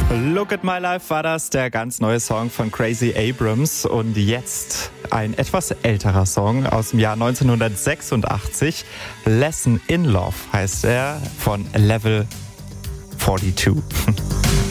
Look at My Life war das, der ganz neue Song von Crazy Abrams. Und jetzt ein etwas älterer Song aus dem Jahr 1986. Lesson in Love heißt er, von Level 42.